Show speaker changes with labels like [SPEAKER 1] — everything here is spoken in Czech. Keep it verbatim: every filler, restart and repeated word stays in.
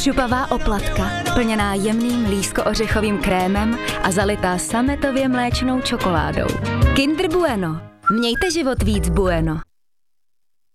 [SPEAKER 1] Křupavá oplatka, plněná jemným lísko-ořechovým krémem a zalitá sametově mléčnou čokoládou. Kinder Bueno. Mějte život víc bueno.